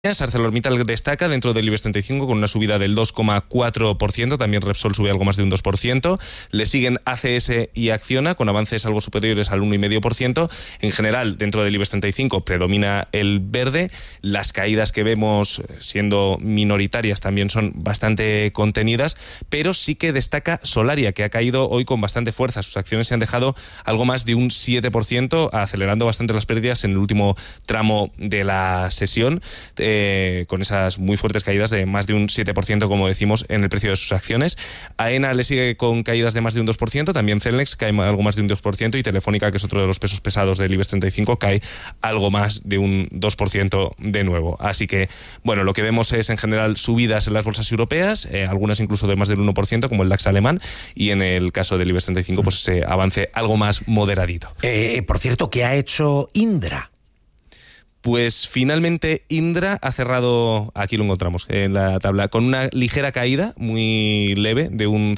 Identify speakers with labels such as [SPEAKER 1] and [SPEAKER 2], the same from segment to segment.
[SPEAKER 1] ArcelorMittal destaca dentro del IBEX 35 con una subida del 2,4%, también Repsol sube algo más de un 2%, le siguen ACS y Acciona con avances algo superiores al 1,5%. En general, dentro del IBEX 35 predomina el verde, las caídas que vemos siendo minoritarias también son bastante contenidas, pero sí que destaca Solaria, que ha caído hoy con bastante fuerza. Sus acciones se han dejado algo más de un 7%, acelerando bastante las pérdidas en el último tramo de la sesión, con esas muy fuertes caídas de más de un 7%, como decimos, en el precio de sus acciones. AENA le sigue con caídas de más de un 2%, también Celnex cae algo más de un 2%, y Telefónica, que es otro de los pesos pesados del IBEX 35, cae algo más de un 2% de nuevo. Así que, bueno, lo que vemos es en general subidas en las bolsas europeas, algunas incluso de más del 1%, como el DAX alemán, y en el caso del IBEX 35, pues ese avance algo más moderadito.
[SPEAKER 2] Por cierto, ¿qué ha hecho Indra?
[SPEAKER 1] Pues finalmente Indra ha cerrado, aquí lo encontramos en la tabla, con una ligera caída muy leve de un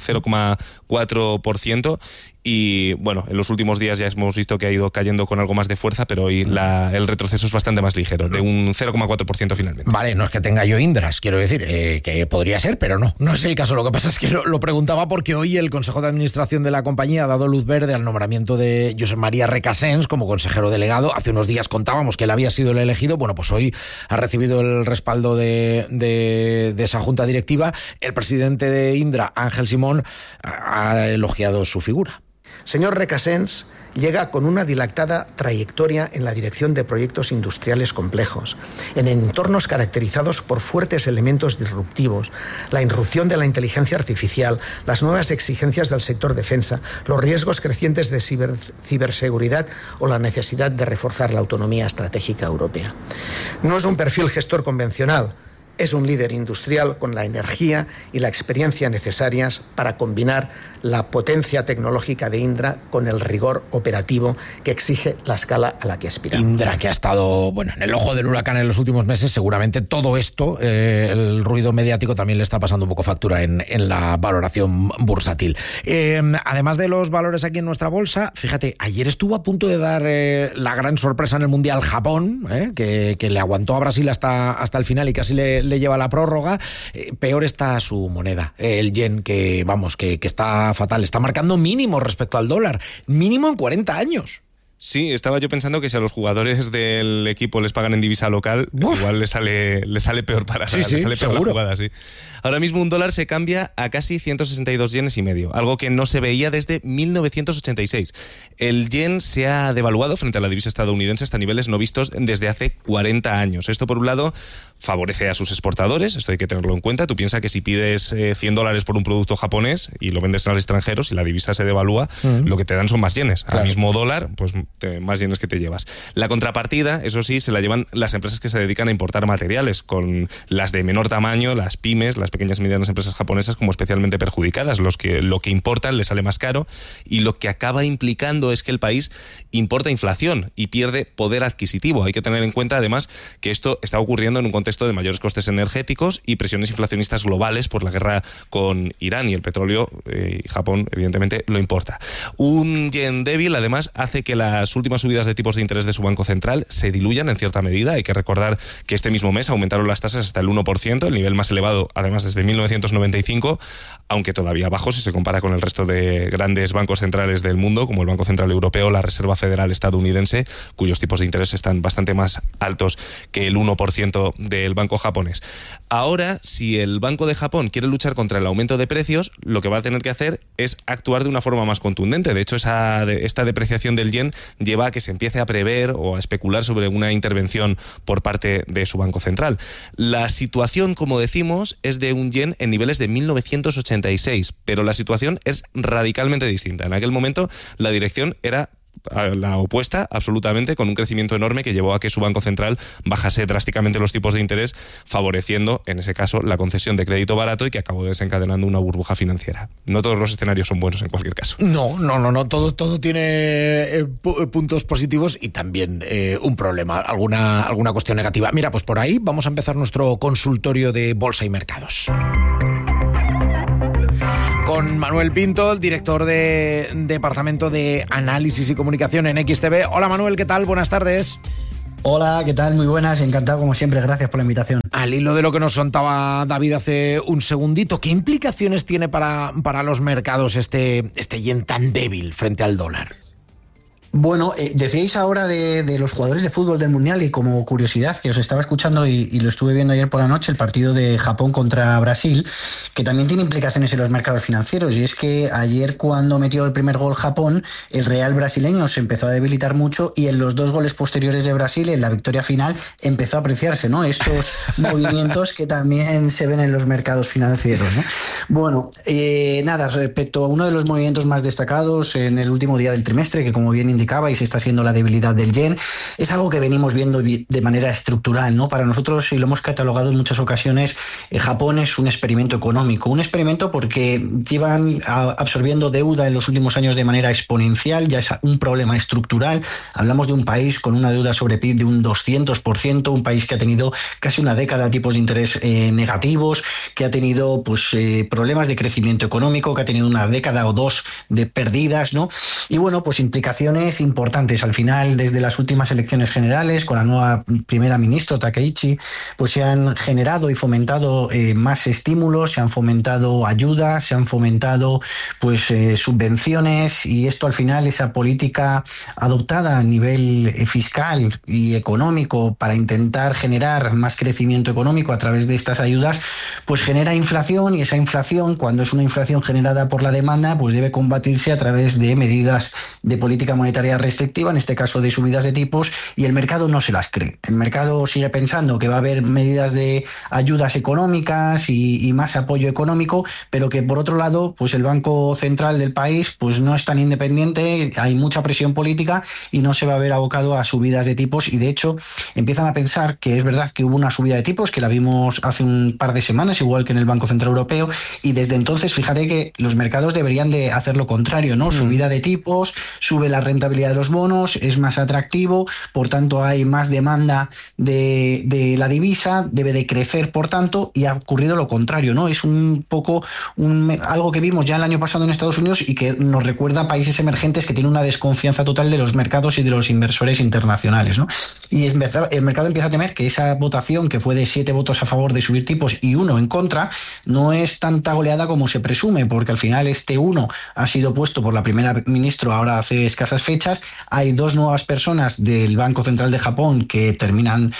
[SPEAKER 1] 0,4%, y bueno, en los últimos días ya hemos visto que ha ido cayendo con algo más de fuerza, pero hoy el retroceso es bastante más ligero, de un 0,4% finalmente.
[SPEAKER 2] Vale, no es que tenga yo Indras, quiero decir, que podría ser, pero no es el caso. Lo que pasa es que lo preguntaba porque hoy el Consejo de Administración de la compañía ha dado luz verde al nombramiento de Josep María Recasens como consejero delegado. Hace unos días contábamos que él había sido el elegido. Bueno, pues hoy ha recibido el respaldo de esa junta directiva. El presidente de Indra, Ángel Simón, ha elogiado su figura.
[SPEAKER 3] Señor Recasens llega con una dilatada trayectoria en la dirección de proyectos industriales complejos, en entornos caracterizados por fuertes elementos disruptivos, la irrupción de la inteligencia artificial, las nuevas exigencias del sector defensa, los riesgos crecientes de ciberseguridad o la necesidad de reforzar la autonomía estratégica europea. No es un perfil gestor convencional. Es un líder industrial con la energía y la experiencia necesarias para combinar la potencia tecnológica de Indra con el rigor operativo que exige la escala a la que aspira.
[SPEAKER 2] Indra, que ha estado en el ojo del huracán en los últimos meses, seguramente todo esto, el ruido mediático también le está pasando un poco factura en la valoración bursátil. Además de los valores aquí en nuestra bolsa, fíjate, ayer estuvo a punto de dar la gran sorpresa en el Mundial Japón, que le aguantó a Brasil hasta el final y casi le lleva la prórroga. Peor está su moneda, el yen, que está fatal, está marcando mínimo respecto al dólar, mínimo en 40 años.
[SPEAKER 1] Sí, estaba yo pensando que si a los jugadores del equipo les pagan en divisa local, igual le sale peor para
[SPEAKER 2] sí,
[SPEAKER 1] le sale peor
[SPEAKER 2] seguro.
[SPEAKER 1] la jugada, sí. Ahora mismo un dólar se cambia a casi 162 yenes y medio, algo que no se veía desde 1986. El yen se ha devaluado frente a la divisa estadounidense hasta niveles no vistos desde hace 40 años. Esto, por un lado, favorece a sus exportadores, esto hay que tenerlo en cuenta. Tú piensas que si pides $100 por un producto japonés y lo vendes al extranjero, si la divisa se devalúa, lo que te dan son más yenes. Claro. Al mismo dólar, pues más yenes que te llevas. La contrapartida, eso sí, se la llevan las empresas que se dedican a importar materiales, con las de menor tamaño, las pymes, las pequeñas y medianas empresas japonesas, como especialmente perjudicadas. Lo que importan les sale más caro, y lo que acaba implicando es que el país importa inflación y pierde poder adquisitivo. Hay que tener en cuenta, además, que esto está ocurriendo en un contexto de mayores costes energéticos y presiones inflacionistas globales por la guerra con Irán, y el petróleo, Japón, evidentemente, lo importa. Un yen débil, además, hace que las últimas subidas de tipos de interés de su Banco Central se diluyan en cierta medida. Hay que recordar que este mismo mes aumentaron las tasas hasta el 1%, el nivel más elevado, además, desde 1995, aunque todavía bajo si se compara con el resto de grandes bancos centrales del mundo, como el Banco Central Europeo, la Reserva Federal estadounidense, cuyos tipos de interés están bastante más altos que el 1% del banco japonés. Ahora, si el Banco de Japón quiere luchar contra el aumento de precios, lo que va a tener que hacer es actuar de una forma más contundente. De hecho, esta depreciación del yen lleva a que se empiece a prever o a especular sobre una intervención por parte de su Banco Central. La situación, como decimos, es de un yen en niveles de 1986, pero la situación es radicalmente distinta. En aquel momento la dirección era la opuesta, absolutamente, con un crecimiento enorme que llevó a que su Banco Central bajase drásticamente los tipos de interés, favoreciendo, en ese caso, la concesión de crédito barato, y que acabó desencadenando una burbuja financiera. No todos los escenarios son buenos en cualquier caso.
[SPEAKER 2] No, todo tiene puntos positivos y también un problema, alguna cuestión negativa. Mira, pues por ahí vamos a empezar nuestro consultorio de Bolsa y Mercados. Con Manuel Pinto, el director de Departamento de Análisis y Comunicación en XTB. Hola Manuel, ¿qué tal? Buenas tardes.
[SPEAKER 4] Hola, ¿qué tal? Muy buenas, encantado como siempre, gracias por la invitación.
[SPEAKER 2] Al hilo de lo que nos contaba David hace un segundito, ¿qué implicaciones tiene para los mercados este yen tan débil frente al dólar?
[SPEAKER 4] Bueno, decíais ahora de los jugadores de fútbol del Mundial y como curiosidad, que os estaba escuchando y lo estuve viendo ayer por la noche, el partido de Japón contra Brasil, que también tiene implicaciones en los mercados financieros, y es que ayer cuando metió el primer gol Japón, el real brasileño se empezó a debilitar mucho y en los 2 goles posteriores de Brasil, en la victoria final, empezó a apreciarse, ¿no?, estos movimientos que también se ven en los mercados financieros, ¿no? Bueno, nada, respecto a uno de los movimientos más destacados en el último día del trimestre, que como bien indicaba y se está siendo la debilidad del yen, es algo que venimos viendo de manera estructural, ¿no? Para nosotros, y lo hemos catalogado en muchas ocasiones, Japón es un experimento económico, un experimento porque llevan absorbiendo deuda en los últimos años de manera exponencial, ya es un problema estructural. Hablamos de un país con una deuda sobre PIB de un 200%, un país que ha tenido casi una década de tipos de interés negativos, que ha tenido problemas de crecimiento económico, que ha tenido una década o 2 de pérdidas, ¿no? Y bueno, pues implicaciones importantes. Al final, desde las últimas elecciones generales, con la nueva primera ministra, Takaichi, pues se han generado y fomentado más estímulos, se han fomentado ayudas, se han fomentado subvenciones, y esto al final, esa política adoptada a nivel fiscal y económico para intentar generar más crecimiento económico a través de estas ayudas, pues genera inflación, y esa inflación, cuando es una inflación generada por la demanda, pues debe combatirse a través de medidas de política monetaria restrictiva, en este caso de subidas de tipos, y el mercado no se las cree. El mercado sigue pensando que va a haber medidas de ayudas económicas y más apoyo económico, pero que por otro lado, pues el Banco Central del país pues no es tan independiente, hay mucha presión política y no se va a ver abocado a subidas de tipos, y de hecho empiezan a pensar que es verdad que hubo una subida de tipos, que la vimos hace un par de semanas, igual que en el Banco Central Europeo, y desde entonces fíjate que los mercados deberían de hacer lo contrario, ¿no? Subida de tipos, sube la rentabilidad de los bonos, es más atractivo, por tanto hay más demanda de la divisa, debe de crecer por tanto, y ha ocurrido lo contrario, ¿no? Es un poco algo que vimos ya el año pasado en Estados Unidos y que nos recuerda a países emergentes que tienen una desconfianza total de los mercados y de los inversores internacionales, ¿no? Y el mercado empieza a temer que esa votación, que fue de 7 votos a favor de subir tipos y 1 en contra, no es tanta goleada como se presume, porque al final este 1 ha sido puesto por la primera ministra ahora hace escasas fechas. Hay 2 nuevas personas del Banco Central de Japón que terminan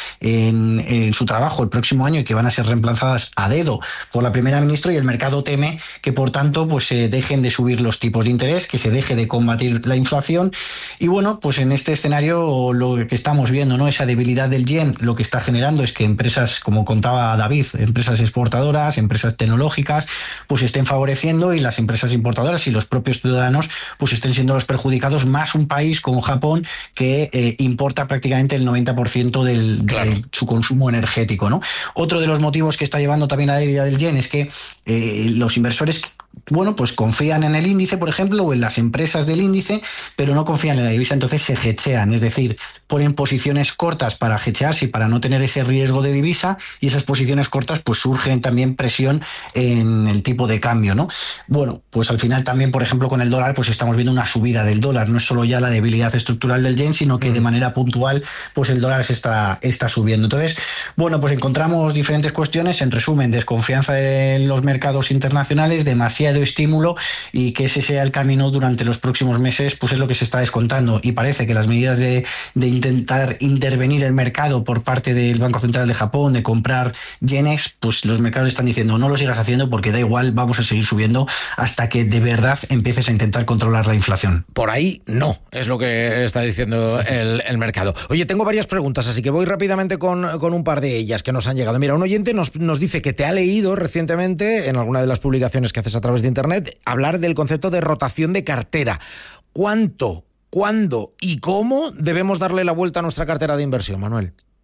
[SPEAKER 4] en su trabajo el próximo año y que van a ser reemplazadas a dedo por la primera ministra, y el mercado teme que por tanto pues se dejen de subir los tipos de interés, que se deje de combatir la inflación. Y bueno, pues en este escenario lo que estamos viendo, ¿no?, esa debilidad del yen, lo que está generando es que empresas, como contaba David, empresas exportadoras, empresas tecnológicas, pues estén favoreciendo, y las empresas importadoras y los propios ciudadanos pues estén siendo los perjudicados, más un país como Japón que importa prácticamente el 90% de su consumo energético, ¿no? Otro de los motivos que está llevando también a la debilidad del yen es que los inversores, bueno, pues confían en el índice, por ejemplo, o en las empresas del índice, pero no confían en la divisa, entonces se hedgean, es decir, ponen posiciones cortas para hedgearse y para no tener ese riesgo de divisa, y esas posiciones cortas pues surgen también presión en el tipo de cambio, ¿no? Bueno, pues al final también, por ejemplo, con el dólar pues estamos viendo una subida del dólar, no es solo ya la debilidad estructural del yen, sino que de manera puntual pues el dólar se está subiendo. Entonces, bueno, pues encontramos diferentes cuestiones, en resumen, desconfianza en los mercados internacionales, demasiado estímulo, y que ese sea el camino durante los próximos meses, pues es lo que se está descontando, y parece que las medidas de intentar intervenir el mercado por parte del Banco Central de Japón, de comprar yenes, pues los mercados están diciendo no lo sigas haciendo porque da igual, vamos a seguir subiendo hasta que de verdad empieces a intentar controlar la inflación.
[SPEAKER 2] Por ahí no, es lo que está diciendo el mercado. Oye, tengo varias preguntas, así que voy rápidamente con un par de ellas que nos han llegado. Mira, un oyente nos dice que te ha leído recientemente en alguna de las publicaciones que haces a través de internet hablar del concepto de rotación de cartera. ¿Cuánto, cuándo y cómo debemos darle la vuelta a nuestra cartera de inversión, Manuel?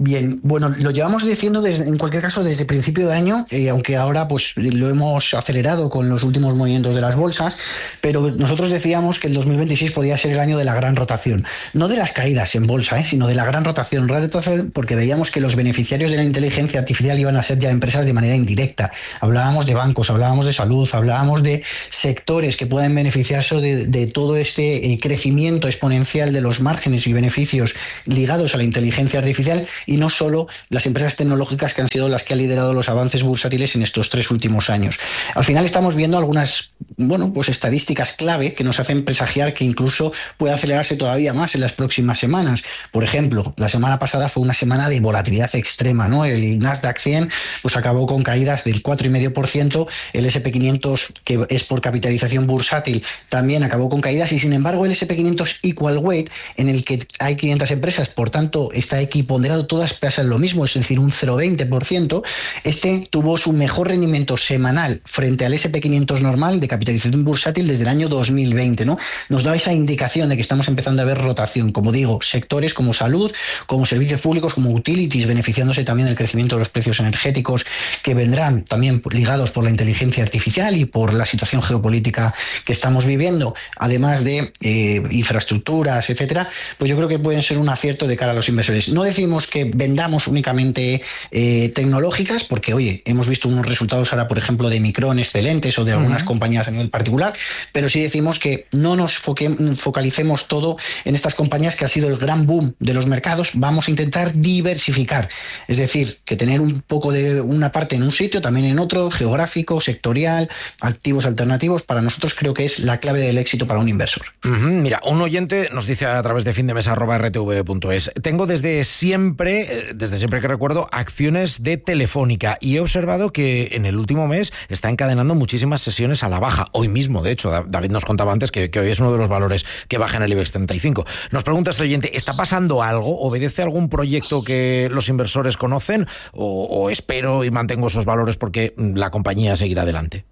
[SPEAKER 4] Bien, bueno, lo llevamos diciendo en cualquier caso desde principio de año, aunque ahora pues lo hemos acelerado con los últimos movimientos de las bolsas, pero nosotros decíamos que el 2026 podía ser el año de la gran rotación, no de las caídas en bolsa, sino de la gran rotación, porque veíamos que los beneficiarios de la inteligencia artificial iban a ser ya empresas de manera indirecta. Hablábamos de bancos, hablábamos de salud, hablábamos de sectores que pueden beneficiarse de todo este crecimiento exponencial de los márgenes y beneficios ligados a la inteligencia artificial, y no solo las empresas tecnológicas que han sido las que han liderado los avances bursátiles en estos 3 últimos años. Al final estamos viendo algunas, pues estadísticas clave que nos hacen presagiar que incluso puede acelerarse todavía más en las próximas semanas. Por ejemplo, la semana pasada fue una semana de volatilidad extrema, ¿no? El Nasdaq 100 pues acabó con caídas del 4,5%, el S&P 500, que es por capitalización bursátil, también acabó con caídas, y sin embargo el S&P 500 Equal Weight, en el que hay 500 empresas, por tanto está equiponderado, todas pesan lo mismo, es decir, un 0,20%, este tuvo su mejor rendimiento semanal frente al S&P 500 normal de capitalización bursátil desde el año 2020, ¿no? Nos da esa indicación de que estamos empezando a ver rotación, como digo, sectores como salud, como servicios públicos, como utilities, beneficiándose también del crecimiento de los precios energéticos, que vendrán también ligados por la inteligencia artificial y por la situación geopolítica que estamos viviendo, además de infraestructuras, etcétera. Pues yo creo que pueden ser un acierto de cara a los inversores. No decimos que vendamos únicamente tecnológicas, porque oye, hemos visto unos resultados ahora, por ejemplo, de Micron excelentes, o de algunas compañías a nivel particular, pero sí decimos que no nos focalicemos todo en estas compañías, que ha sido el gran boom de los mercados. Vamos a intentar diversificar, es decir, que tener un poco de una parte en un sitio, también en otro, geográfico, sectorial, activos alternativos. Para nosotros creo que es la clave del éxito para un inversor.
[SPEAKER 2] Mira, un oyente nos dice a través de findemesa@rtv.es: tengo desde siempre que recuerdo, acciones de Telefónica, y he observado que en el último mes está encadenando muchísimas sesiones a la baja. Hoy mismo, de hecho, David nos contaba antes que hoy es uno de los valores que baja en el IBEX 35. Nos pregunta este oyente: ¿está pasando algo? ¿Obedece algún proyecto que los inversores conocen? ¿O espero y mantengo esos valores porque la compañía seguirá adelante?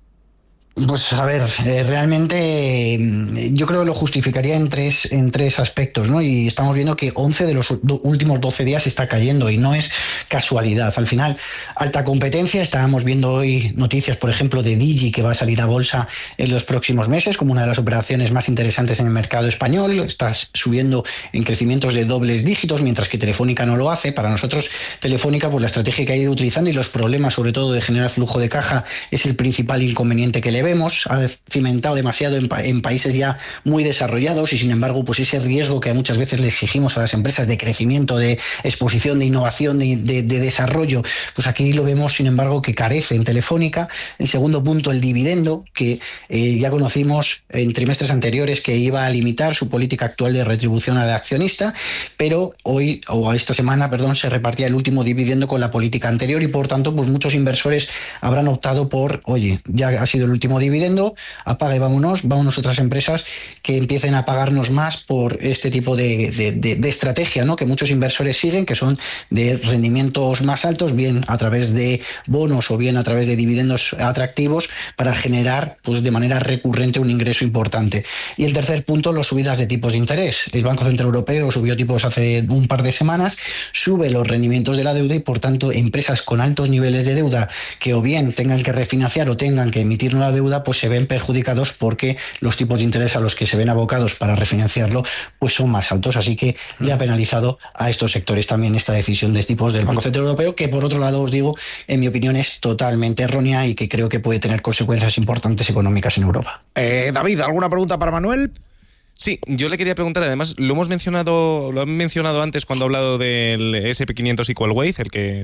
[SPEAKER 4] Pues a ver, realmente yo creo que lo justificaría en tres aspectos, ¿no? Y estamos viendo que 11 de los últimos 12 días está cayendo, y no es casualidad. Al final, alta competencia. Estábamos viendo hoy noticias, por ejemplo, de Digi, que va a salir a bolsa en los próximos meses como una de las operaciones más interesantes en el mercado español. Está subiendo en crecimientos de dobles dígitos, mientras que Telefónica no lo hace. Para nosotros, Telefónica, pues la estrategia que ha ido utilizando y los problemas, sobre todo de generar flujo de caja, es el principal inconveniente que le vemos. Ha cimentado demasiado en países ya muy desarrollados, y sin embargo, pues ese riesgo que muchas veces le exigimos a las empresas de crecimiento, de exposición, de innovación, de desarrollo, pues aquí lo vemos, sin embargo, que carece en Telefónica. En segundo punto, el dividendo, que ya conocimos en trimestres anteriores que iba a limitar su política actual de retribución al accionista, pero hoy, o esta semana, perdón, se repartía el último dividendo con la política anterior, y por tanto, pues muchos inversores habrán optado por, oye, ya ha sido el último dividendo, apaga y vámonos a otras empresas que empiecen a pagarnos más por este tipo de estrategia, ¿no?, que muchos inversores siguen, que son de rendimientos más altos, bien a través de bonos o bien a través de dividendos atractivos, para generar, pues, de manera recurrente un ingreso importante. Y el tercer punto, las subidas de tipos de interés. El Banco Central Europeo subió tipos hace un par de semanas, sube los rendimientos de la deuda, y por tanto empresas con altos niveles de deuda, que o bien tengan que refinanciar o tengan que emitir nueva deuda, pues se ven perjudicados, porque los tipos de interés a los que se ven abocados para refinanciarlo pues son más altos. Así que le ha penalizado a estos sectores también esta decisión de tipos del Banco Central Europeo, que por otro lado, os digo, en mi opinión es totalmente errónea y que creo que puede tener consecuencias importantes económicas en Europa.
[SPEAKER 2] David, ¿alguna pregunta para Manuel?
[SPEAKER 1] Sí, yo le quería preguntar, además lo han mencionado antes cuando ha hablado del S&P 500 Equal Weight, el que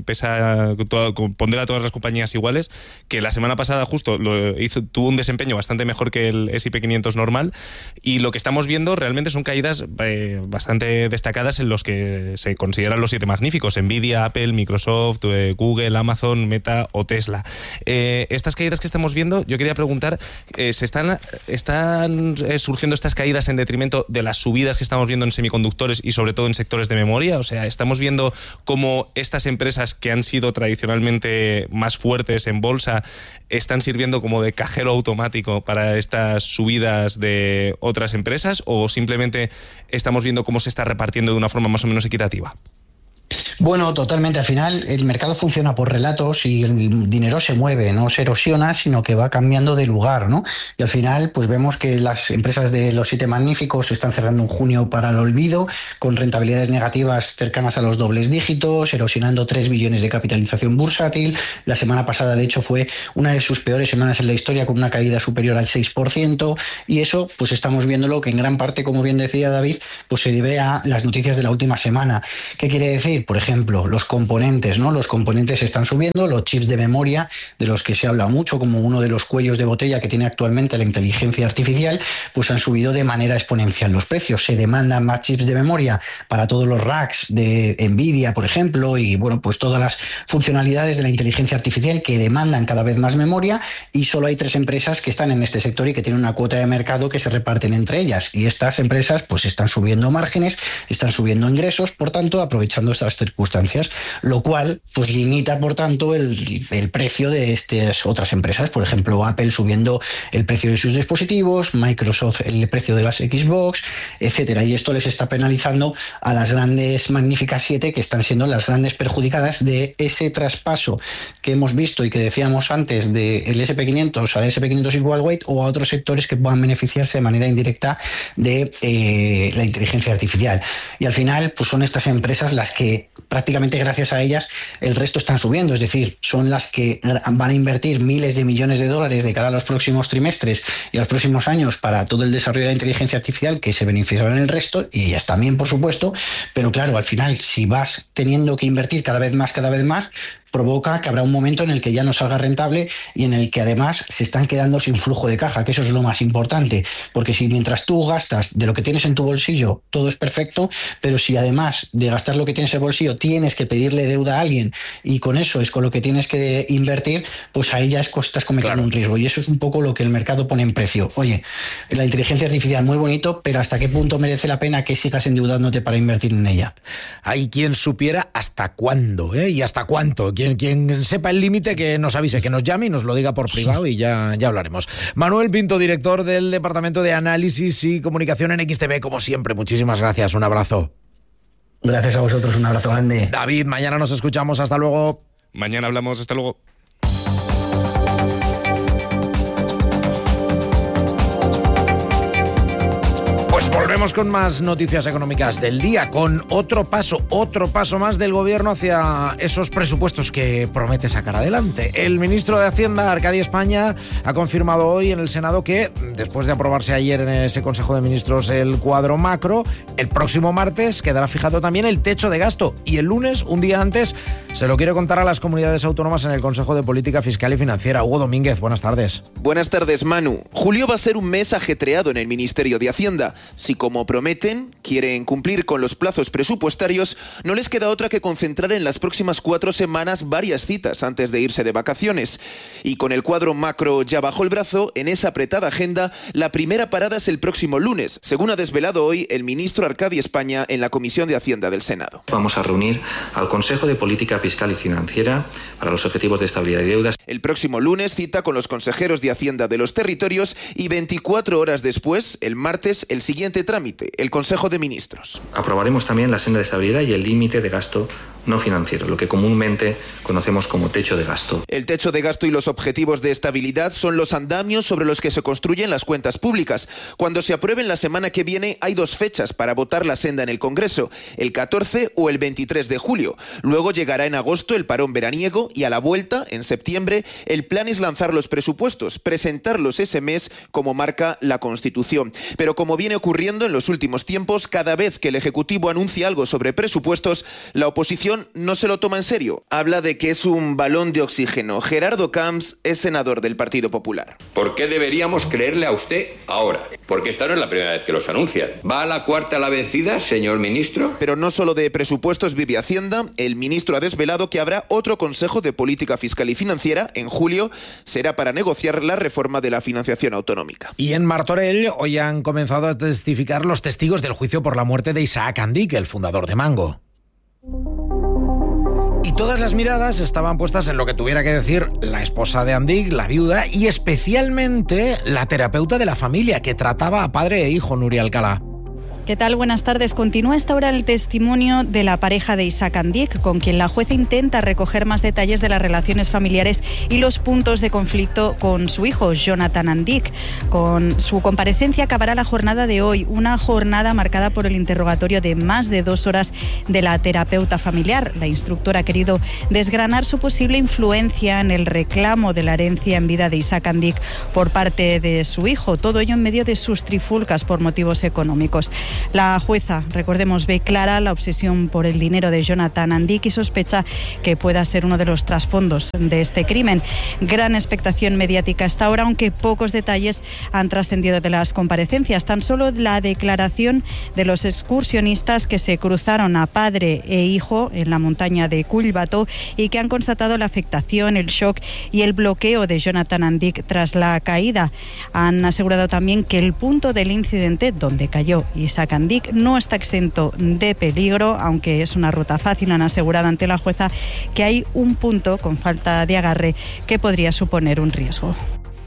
[SPEAKER 1] pondera todas las compañías iguales, que la semana pasada justo tuvo un desempeño bastante mejor que el S&P 500 normal, y lo que estamos viendo realmente son caídas bastante destacadas en los que se consideran los 7 magníficos: Nvidia, Apple, Microsoft, Google, Amazon, Meta o Tesla. Estas caídas que estamos viendo, yo quería preguntar, ¿están surgiendo estas caídas en detrimento de las subidas que estamos viendo en semiconductores y sobre todo en sectores de memoria? O sea, estamos viendo cómo estas empresas que han sido tradicionalmente más fuertes en bolsa están sirviendo como de cajero automático para estas subidas de otras empresas, o simplemente estamos viendo cómo se está repartiendo de una forma más o menos equitativa.
[SPEAKER 4] Bueno, totalmente. Al final el mercado funciona por relatos y el dinero se mueve, no se erosiona, sino que va cambiando de lugar, ¿no? Y al final pues vemos que las empresas de los 7 magníficos están cerrando en junio para el olvido, con rentabilidades negativas cercanas a los dobles dígitos, erosionando 3 billones de capitalización bursátil. La semana pasada, de hecho, fue una de sus peores semanas en la historia, con una caída superior al 6%, y eso pues estamos viéndolo que en gran parte, como bien decía David, pues se debe a las noticias de la última semana. ¿Qué quiere decir? Por ejemplo, los componentes, ¿no? Los componentes están subiendo, los chips de memoria, de los que se habla mucho como uno de los cuellos de botella que tiene actualmente la inteligencia artificial, pues han subido de manera exponencial los precios. Se demandan más chips de memoria para todos los racks de Nvidia, por ejemplo, y bueno, pues todas las funcionalidades de la inteligencia artificial que demandan cada vez más memoria, y solo hay 3 empresas que están en este sector y que tienen una cuota de mercado que se reparten entre ellas, y estas empresas pues están subiendo márgenes, están subiendo ingresos, por tanto, aprovechando estas circunstancias, lo cual pues limita, por tanto, el precio de estas otras empresas. Por ejemplo, Apple subiendo el precio de sus dispositivos, Microsoft el precio de las Xbox, etcétera, y esto les está penalizando a las grandes magníficas 7, que están siendo las grandes perjudicadas de ese traspaso que hemos visto y que decíamos antes del SP500 al SP500 Equal Weight, o a otros sectores que puedan beneficiarse de manera indirecta de la inteligencia artificial. Y al final pues son estas empresas las que prácticamente gracias a ellas el resto están subiendo, es decir, son las que van a invertir miles de millones de dólares de cara a los próximos trimestres y a los próximos años para todo el desarrollo de la inteligencia artificial, que se beneficiarán el resto, y ellas también, por supuesto, pero claro, al final, si vas teniendo que invertir cada vez más, provoca que habrá un momento en el que ya no salga rentable y en el que además se están quedando sin flujo de caja, que eso es lo más importante, porque si mientras tú gastas de lo que tienes en tu bolsillo todo es perfecto, pero si además de gastar lo que tienes en el bolsillo tienes que pedirle deuda a alguien y con eso es con lo que tienes que invertir, pues ahí ya estás cometiendo un riesgo, y eso es un poco lo que el mercado pone en precio. Oye, la inteligencia artificial muy bonito, pero ¿hasta qué punto merece la pena que sigas endeudándote para invertir en ella?
[SPEAKER 2] Hay quien supiera hasta cuándo, y hasta cuánto. Quien sepa el límite, que nos avise, que nos llame y nos lo diga por privado, y ya hablaremos. Manuel Pinto, director del Departamento de Análisis y Comunicación en XTB, como siempre, muchísimas gracias, un abrazo.
[SPEAKER 4] Gracias a vosotros, un abrazo grande.
[SPEAKER 2] David, mañana nos escuchamos, hasta luego.
[SPEAKER 1] Mañana hablamos, hasta luego.
[SPEAKER 2] Pues volvemos con más noticias económicas del día, con otro paso más del gobierno hacia esos presupuestos que promete sacar adelante. El ministro de Hacienda, Arcadio España, ha confirmado hoy en el Senado que, después de aprobarse ayer en ese Consejo de Ministros el cuadro macro, el próximo martes quedará fijado también el techo de gasto, y el lunes, un día antes, se lo quiere contar a las comunidades autónomas en el Consejo de Política Fiscal y Financiera. Hugo Domínguez, buenas tardes.
[SPEAKER 5] Buenas tardes, Manu. Julio va a ser un mes ajetreado en el Ministerio de Hacienda. Si, como prometen, quieren cumplir con los plazos presupuestarios, no les queda otra que concentrar en las próximas 4 semanas varias citas antes de irse de vacaciones. Y con el cuadro macro ya bajo el brazo, en esa apretada agenda, la primera parada es el próximo lunes, según ha desvelado hoy el ministro Arcadio España en la Comisión de Hacienda del Senado.
[SPEAKER 6] Vamos a reunir al Consejo de Política Fiscal y Financiera para los objetivos de estabilidad y deudas.
[SPEAKER 5] El próximo lunes cita con los consejeros de Hacienda de los territorios y 24 horas después, el martes, el siguiente trámite, el Consejo de Ministros.
[SPEAKER 6] Aprobaremos también la senda de estabilidad y el límite de gasto no financiero, lo que comúnmente conocemos como techo de gasto.
[SPEAKER 5] El techo de gasto y los objetivos de estabilidad son los andamios sobre los que se construyen las cuentas públicas. Cuando se aprueben la semana que viene, hay 2 fechas para votar la senda en el Congreso, el 14 o el 23 de julio. Luego llegará en agosto el parón veraniego y a la vuelta, en septiembre, el plan es lanzar los presupuestos, presentarlos ese mes como marca la Constitución. Pero como viene ocurriendo en los últimos tiempos, cada vez que el Ejecutivo anuncia algo sobre presupuestos, la oposición no se lo toma en serio. Habla de que es un balón de oxígeno. Gerardo Camps es senador del Partido Popular.
[SPEAKER 7] ¿Por qué deberíamos creerle a usted ahora? Porque esta no es la primera vez que los anuncian. ¿Va a la cuarta la vencida, señor ministro?
[SPEAKER 5] Pero no solo de presupuestos vive Hacienda. El ministro ha desvelado que habrá otro Consejo de Política Fiscal y Financiera en julio. Será para negociar la reforma de la financiación autonómica.
[SPEAKER 2] Y en Martorell hoy han comenzado a testificar los testigos del juicio por la muerte de Isaac Andic, el fundador de Mango. Y todas las miradas estaban puestas en lo que tuviera que decir la esposa de Andic, la viuda, y especialmente la terapeuta de la familia que trataba a padre e hijo, Nuria Alcalá.
[SPEAKER 8] ¿Qué tal? Buenas tardes. Continúa hasta ahora el testimonio de la pareja de Isaac Andic, con quien la jueza intenta recoger más detalles de las relaciones familiares y los puntos de conflicto con su hijo, Jonathan Andic. Con su comparecencia acabará la jornada de hoy, una jornada marcada por el interrogatorio de más de 2 horas de la terapeuta familiar. La instructora ha querido desgranar su posible influencia en el reclamo de la herencia en vida de Isaac Andic por parte de su hijo. Todo ello en medio de sus trifulcas por motivos económicos. La jueza, recordemos, ve clara la obsesión por el dinero de Jonathan Andic y sospecha que pueda ser uno de los trasfondos de este crimen. Gran expectación mediática hasta ahora, aunque pocos detalles han trascendido de las comparecencias. Tan solo la declaración de los excursionistas que se cruzaron a padre e hijo en la montaña de Collbató y que han constatado la afectación, el shock y el bloqueo de Jonathan Andic tras la caída. Han asegurado también que el punto del incidente donde cayó Isaac Andic no está exento de peligro, aunque es una ruta fácil. Han asegurado ante la jueza que hay un punto con falta de agarre que podría suponer un riesgo.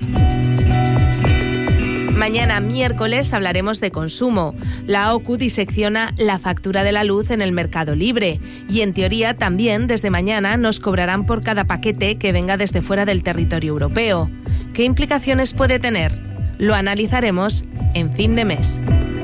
[SPEAKER 9] Mañana, miércoles, hablaremos de consumo. La OCU disecciona la factura de la luz en el mercado libre y, en teoría, también desde mañana nos cobrarán por cada paquete que venga desde fuera del territorio europeo. ¿Qué implicaciones puede tener? Lo analizaremos en fin de mes.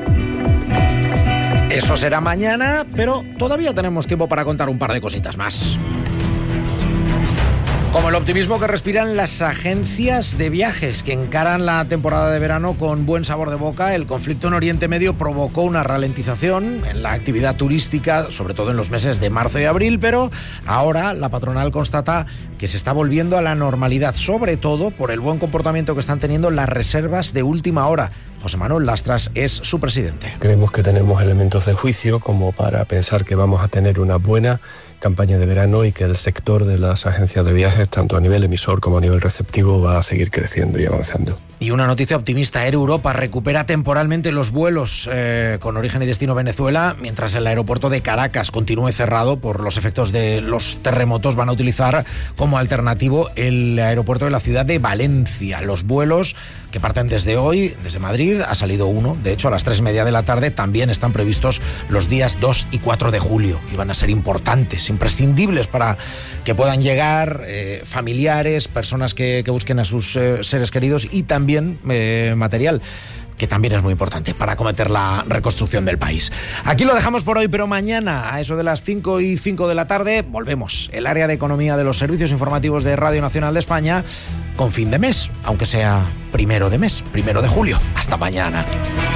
[SPEAKER 2] Eso será mañana, pero todavía tenemos tiempo para contar un par de cositas más. Como el optimismo que respiran las agencias de viajes que encaran la temporada de verano con buen sabor de boca, el conflicto en Oriente Medio provocó una ralentización en la actividad turística, sobre todo en los meses de marzo y abril, pero ahora la patronal constata que se está volviendo a la normalidad, sobre todo por el buen comportamiento que están teniendo las reservas de última hora. José Manuel Lastras es su presidente.
[SPEAKER 10] Creemos que tenemos elementos de juicio como para pensar que vamos a tener una buena campaña de verano y que el sector de las agencias de viajes, tanto a nivel emisor como a nivel receptivo, va a seguir creciendo y avanzando.
[SPEAKER 2] Y una noticia optimista: Air Europa recupera temporalmente los vuelos con origen y destino Venezuela, mientras el aeropuerto de Caracas continúe cerrado por los efectos de los terremotos. Van a utilizar como alternativo el aeropuerto de la ciudad de Valencia. Los vuelos que parten desde hoy, desde Madrid, ha salido uno, de hecho a las 3:30 de la tarde, también están previstos los días 2 y 4 de julio y van a ser importantes, imprescindibles para que puedan llegar familiares, personas que busquen a sus seres queridos y también material que también es muy importante para acometer la reconstrucción del país. Aquí lo dejamos por hoy, pero mañana a eso de las 5:05 de la tarde volvemos. El área de economía de los servicios informativos de Radio Nacional de España con fin de mes, aunque sea 1 de mes, 1 de julio. Hasta mañana.